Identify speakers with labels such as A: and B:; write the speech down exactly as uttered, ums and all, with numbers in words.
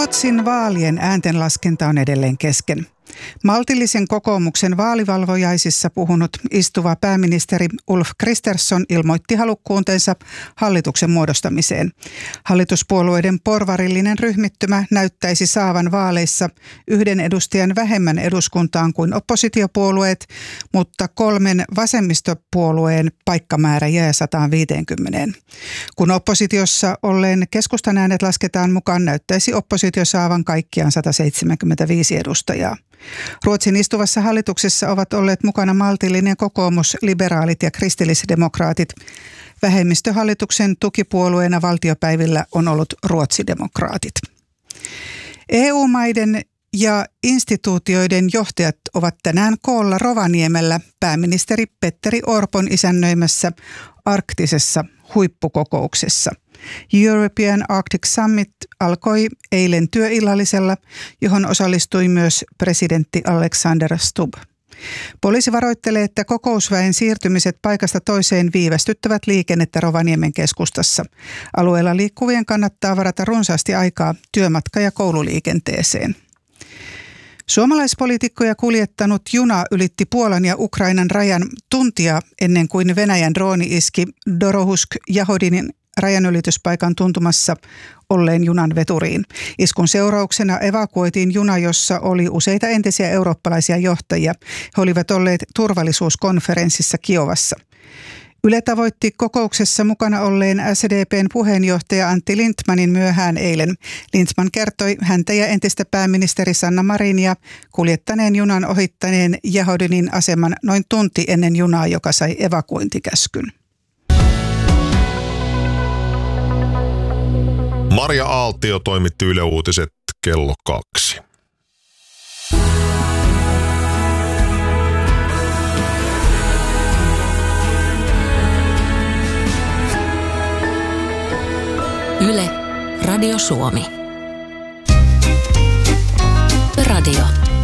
A: Ruotsin vaalien ääntenlaskenta on edelleen kesken. Maltillisen kokoomuksen vaalivalvojaisissa puhunut istuva pääministeri Ulf Kristersson ilmoitti halukkuutensa hallituksen muodostamiseen. Hallituspuolueiden porvarillinen ryhmittymä näyttäisi saavan vaaleissa yhden edustajan vähemmän eduskuntaan kuin oppositiopuolueet, mutta kolmen vasemmistopuolueen paikkamäärä jää sata viisikymmentä. Kun oppositiossa olleen keskustan äänet lasketaan mukaan, näyttäisi oppositio saavan kaikkiaan sata seitsemänkymmentäviisi edustajaa. Ruotsin istuvassa hallituksessa ovat olleet mukana maltillinen kokoomus, liberaalit ja kristillisdemokraatit. Vähemmistöhallituksen tukipuolueena valtiopäivillä on ollut ruotsidemokraatit. E U-maiden ja instituutioiden johtajat ovat tänään koolla Rovaniemellä pääministeri Petteri Orpon isännöimässä arktisessa huippukokouksessa. European Arctic Summit alkoi eilen työillallisella, johon osallistui myös presidentti Alexander Stubb. Poliisi varoittelee, että kokousväen siirtymiset paikasta toiseen viivästyttävät liikennettä Rovaniemen keskustassa. Alueella liikkuvien kannattaa varata runsaasti aikaa työmatka- ja koululiikenteeseen. Suomalaispoliitikkoja kuljettanut juna ylitti Puolan ja Ukrainan rajan tuntia ennen kuin Venäjän drooni iski Dorohusk-Jahodinin rajanylityspaikan tuntumassa olleen junan veturiin. Iskun seurauksena evakuoitiin juna, jossa oli useita entisiä eurooppalaisia johtajia. He olivat olleet turvallisuuskonferenssissa Kiovassa. Yle tavoitti kokouksessa mukana olleen S D P:n puheenjohtaja Antti Lindtmanin myöhään eilen. Lindtman kertoi häntä ja entistä pääministeri Sanna Marinia kuljettaneen junan ohittaneen Jahodinin aseman noin tunti ennen junaa, joka sai evakuointikäskyn.
B: Maria Aaltio toimitti Yle Uutiset kello kaksi.
C: Yle, Radio Suomi. Radio.